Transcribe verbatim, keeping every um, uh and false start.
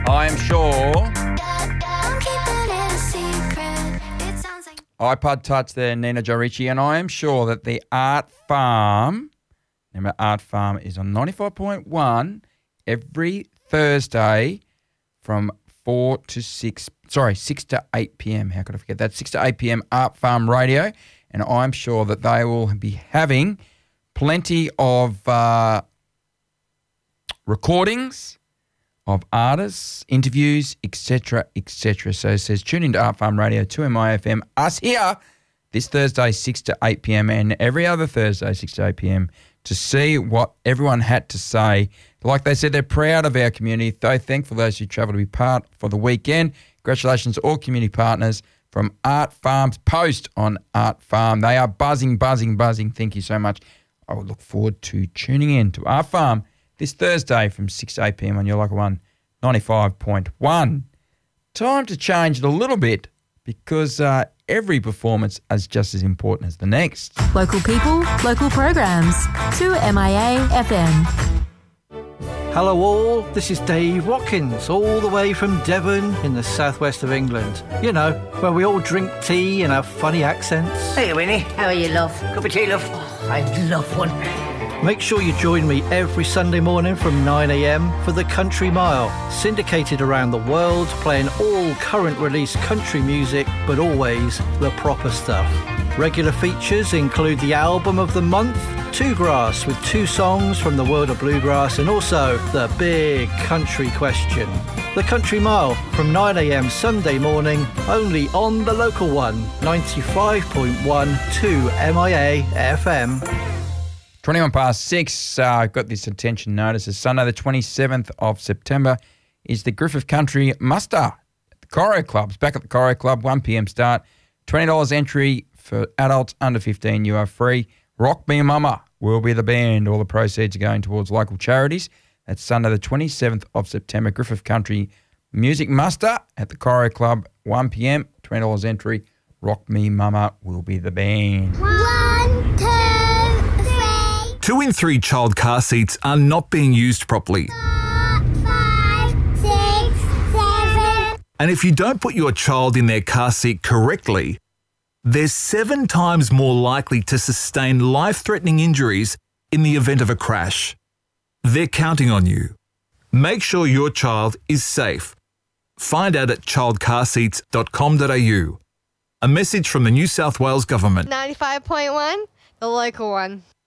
I am sure iPod Touch there, Nina Gioricci, and I am sure that the Art Farm, remember Art Farm is on ninety-five point one every Thursday from four to six, sorry, six to eight p.m. How could I forget that? six to eight p.m. Art Farm Radio, and I'm sure that they will be having plenty of uh, recordings of artists, interviews, et cetera, et cetera. So it says, tune into Art Farm Radio, two M I F M, us here this Thursday, six to eight p.m. and every other Thursday, six to eight p.m. to see what everyone had to say. Like they said, they're proud of our community. They're thankful those who travel to be part for the weekend. Congratulations to all community partners from Art Farm's Post on Art Farm. They are buzzing, buzzing, buzzing. Thank you so much. I will look forward to tuning in to Art Farm this Thursday from six to eight p.m. on your local one, ninety-five point one. Time to change it a little bit because uh, every performance is just as important as the next. Local people, local programs. two M I A F M. Hello all, this is Dave Watkins, all the way from Devon in the southwest of England. You know, where we all drink tea and have funny accents. Hey Winnie, how are you, love? Cup of tea, love? Oh, I love one. Make sure you join me every Sunday morning from nine a.m. for the Country Mile, syndicated around the world, playing all current release country music, but always the proper stuff. Regular features include the album of the month, Two Grass with two songs from the world of bluegrass, and also the big country question. The Country Mile from nine a.m. Sunday morning, only on the local one, ninety-five point one two M I A F M. twenty-one past six, uh, got this attention notice. It's Sunday the twenty-seventh of September is the Griffith Country Muster at the Corrie Club. It's back at the Corrie Club, one p.m. start. twenty dollars entry for adults under fifteen. You are free. Rock Me Mama will be the band. All the proceeds are going towards local charities. That's Sunday the twenty-seventh of September, Griffith Country Music Muster at the Corrie Club, one p.m. twenty dollars entry. Rock Me Mama will be the band. One, two, three. Two in three child car seats are not being used properly. Four, five, six, seven. And if you don't put your child in their car seat correctly, they're seven times more likely to sustain life-threatening injuries in the event of a crash. They're counting on you. Make sure your child is safe. Find out at child car seats dot com dot a u. A message from the New South Wales Government. ninety-five point one, the local one.